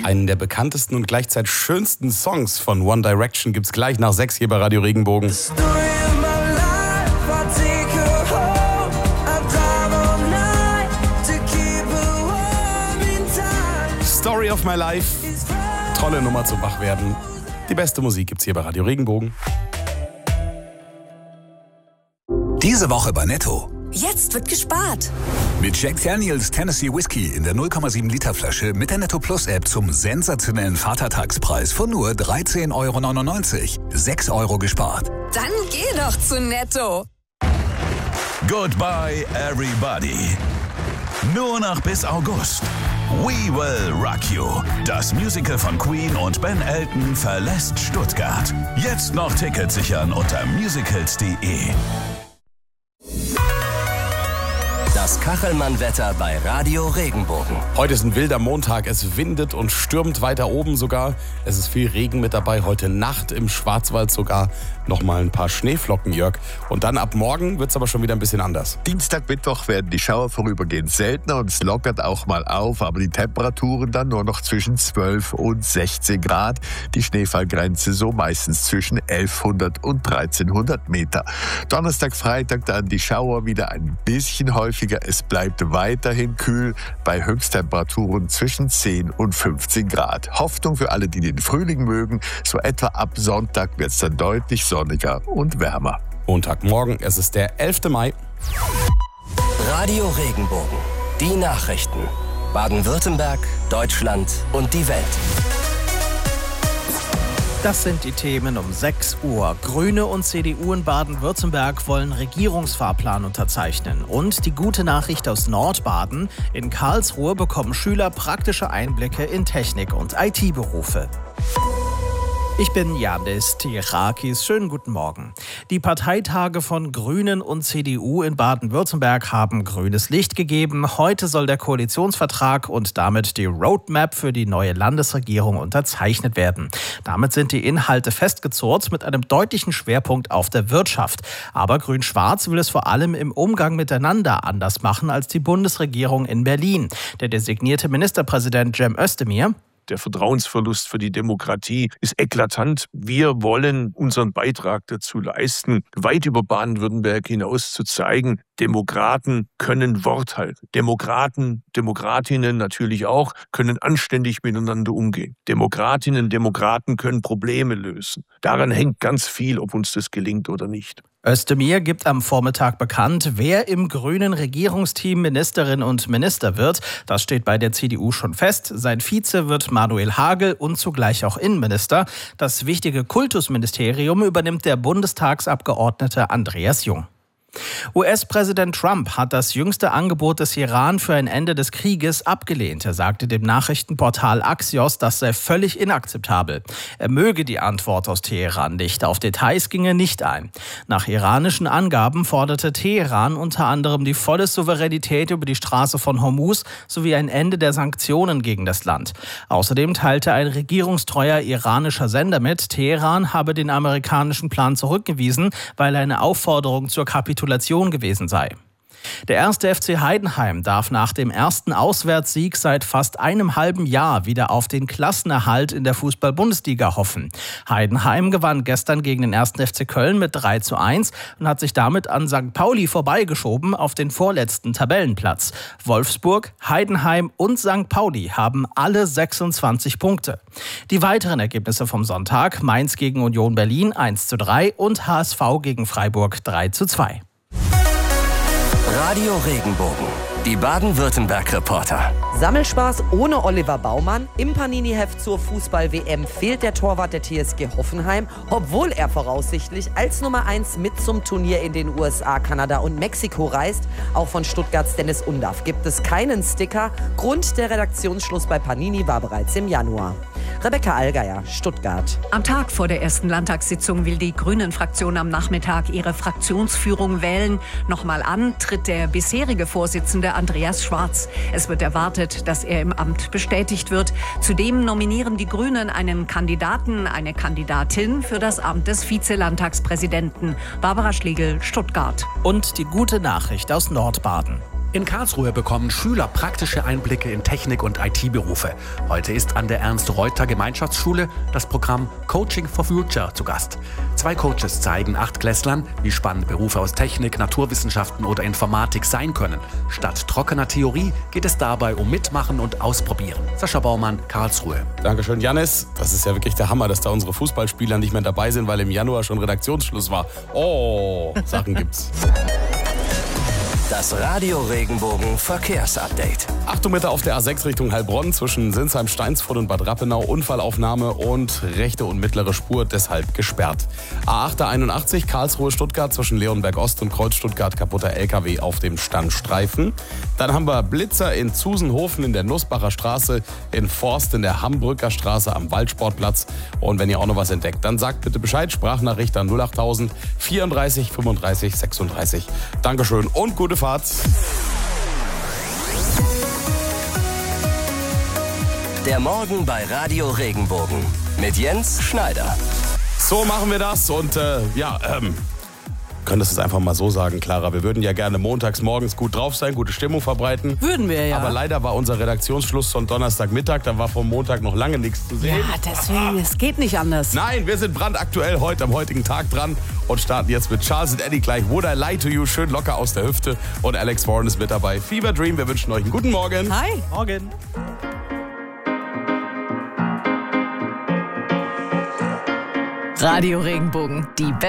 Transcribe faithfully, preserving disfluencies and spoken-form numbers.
Einen der bekanntesten und gleichzeitig schönsten Songs von One Direction gibt's gleich nach sechs hier bei Radio Regenbogen. Story of my life. Tolle Nummer zum Wachwerden. Die beste Musik gibt's hier bei Radio Regenbogen. Diese Woche bei Netto. Jetzt wird gespart. Mit Jack Daniels Tennessee Whiskey in der null Komma sieben Liter Flasche mit der Netto Plus App zum sensationellen Vatertagspreis von nur dreizehn Euro neunundneunzig. sechs Euro gespart. Dann geh doch zu Netto. Goodbye everybody. Nur noch bis August. We Will Rock You. Das Musical von Queen und Ben Elton verlässt Stuttgart. Jetzt noch Tickets sichern unter musicals punkt de. Das Kachelmann-Wetter bei Radio Regenbogen. Heute ist ein wilder Montag. Es windet und stürmt weiter oben sogar. Es ist viel Regen mit dabei. Heute Nacht im Schwarzwald sogar noch mal ein paar Schneeflocken, Jörg. Und dann ab morgen wird es aber schon wieder ein bisschen anders. Dienstag, Mittwoch werden die Schauer vorübergehend seltener und es lockert auch mal auf. Aber die Temperaturen dann nur noch zwischen zwölf und sechzehn Grad. Die Schneefallgrenze so meistens zwischen elfhundert und dreizehnhundert Meter. Donnerstag, Freitag dann die Schauer wieder ein bisschen häufiger. Es bleibt weiterhin kühl bei Höchsttemperaturen zwischen zehn und fünfzehn Grad. Hoffnung für alle, die den Frühling mögen. So etwa ab Sonntag wird es dann deutlich sonniger und wärmer. Montagmorgen, es ist der elfter Mai. Radio Regenbogen. Die Nachrichten. Baden-Württemberg, Deutschland und die Welt. Das sind die Themen um sechs Uhr. Grüne und C D U in Baden-Württemberg wollen Regierungsfahrplan unterzeichnen. Und die gute Nachricht aus Nordbaden: In Karlsruhe bekommen Schüler praktische Einblicke in Technik- und I T-Berufe. Ich bin Janis Tirakis. Schönen guten Morgen. Die Parteitage von Grünen und C D U in Baden-Württemberg haben grünes Licht gegeben. Heute soll der Koalitionsvertrag und damit die Roadmap für die neue Landesregierung unterzeichnet werden. Damit sind die Inhalte festgezurrt mit einem deutlichen Schwerpunkt auf der Wirtschaft. Aber Grün-Schwarz will es vor allem im Umgang miteinander anders machen als die Bundesregierung in Berlin. Der designierte Ministerpräsident Cem Özdemir: Der Vertrauensverlust für die Demokratie ist eklatant. Wir wollen unseren Beitrag dazu leisten, weit über Baden-Württemberg hinaus zu zeigen, Demokraten können Wort halten. Demokraten, Demokratinnen natürlich auch, können anständig miteinander umgehen. Demokratinnen, Demokraten können Probleme lösen. Daran hängt ganz viel, ob uns das gelingt oder nicht. Özdemir gibt am Vormittag bekannt, wer im grünen Regierungsteam Ministerin und Minister wird. Das steht bei der C D U schon fest. Sein Vize wird Manuel Hagel und zugleich auch Innenminister. Das wichtige Kultusministerium übernimmt der Bundestagsabgeordnete Andreas Jung. U S-Präsident Trump hat das jüngste Angebot des Iran für ein Ende des Krieges abgelehnt. Er sagte dem Nachrichtenportal Axios, das sei völlig inakzeptabel. Er möge die Antwort aus Teheran nicht. Auf Details ging er nicht ein. Nach iranischen Angaben forderte Teheran unter anderem die volle Souveränität über die Straße von Hormuz sowie ein Ende der Sanktionen gegen das Land. Außerdem teilte ein regierungstreuer iranischer Sender mit, Teheran habe den amerikanischen Plan zurückgewiesen, weil eine Aufforderung zur Kapitulation gewesen sei. Der erste F C Heidenheim darf nach dem ersten Auswärtssieg seit fast einem halben Jahr wieder auf den Klassenerhalt in der Fußball-Bundesliga hoffen. Heidenheim gewann gestern gegen den ersten F C Köln mit drei zu eins und hat sich damit an Sankt Pauli vorbeigeschoben auf den vorletzten Tabellenplatz. Wolfsburg, Heidenheim und Sankt Pauli haben alle sechsundzwanzig Punkte. Die weiteren Ergebnisse vom Sonntag: Mainz gegen Union Berlin eins zu drei und H S V gegen Freiburg drei zu zwei. Radio Regenbogen. Die Baden-Württemberg-Reporter. Sammelspaß ohne Oliver Baumann. Im Panini-Heft zur Fußball-W M fehlt der Torwart der T S G Hoffenheim, obwohl er voraussichtlich als Nummer eins mit zum Turnier in den U S A, Kanada und Mexiko reist. Auch von Stuttgarts Dennis Undaff gibt es keinen Sticker. Grund: der Redaktionsschluss bei Panini war bereits im Januar. Rebecca Allgeier, Stuttgart. Am Tag vor der ersten Landtagssitzung will die Grünen-Fraktion am Nachmittag ihre Fraktionsführung wählen. Nochmal an tritt der bisherige Vorsitzende Andreas Schwarz. Es wird erwartet, dass er im Amt bestätigt wird. Zudem nominieren die Grünen einen Kandidaten, eine Kandidatin für das Amt des Vizelandtagspräsidenten. Barbara Schlegel, Stuttgart. Und die gute Nachricht aus Nordbaden. In Karlsruhe bekommen Schüler praktische Einblicke in Technik- und I T-Berufe. Heute ist an der Ernst-Reuter-Gemeinschaftsschule das Programm Coaching for Future zu Gast. Zwei Coaches zeigen Achtklässlern, wie spannend Berufe aus Technik, Naturwissenschaften oder Informatik sein können. Statt trockener Theorie geht es dabei um Mitmachen und Ausprobieren. Sascha Baumann, Karlsruhe. Dankeschön, Jannis. Das ist ja wirklich der Hammer, dass da unsere Fußballspieler nicht mehr dabei sind, weil im Januar schon Redaktionsschluss war. Oh, Sachen gibt's. Das Radio Regenbogen Verkehrsupdate. Achtung bitte auf der A sechs Richtung Heilbronn zwischen Sinsheim, Steinsfurt und Bad Rappenau. Unfallaufnahme und rechte und mittlere Spur deshalb gesperrt. A acht einundachtzig Karlsruhe, Stuttgart zwischen Leonberg Ost und Kreuz Stuttgart. Kaputter L K W auf dem Standstreifen. Dann haben wir Blitzer in Zusenhofen in der Nussbacher Straße, in Forst in der Hambrücker Straße am Waldsportplatz. Und wenn ihr auch noch was entdeckt, dann sagt bitte Bescheid. Sprachnachricht an null achttausend vierunddreißig fünfunddreißig sechsunddreißig. Dankeschön und gute Fahrt. Der Morgen bei Radio Regenbogen mit Jens Schneider. So machen wir das und äh, ja, ähm, könntest du es einfach mal so sagen, Clara. Wir würden ja gerne montags morgens gut drauf sein, gute Stimmung verbreiten. Würden wir, ja. Aber leider war unser Redaktionsschluss von Donnerstagmittag, da war vom Montag noch lange nichts zu sehen. Ja, deswegen, es geht nicht anders. Nein, wir sind brandaktuell heute am heutigen Tag dran und starten jetzt mit Charles and Eddie gleich Would I Lie to You, schön locker aus der Hüfte. Und Alex Warren ist mit dabei. Fever Dream, wir wünschen euch einen guten Morgen. Hi. Morgen. Radio Regenbogen, die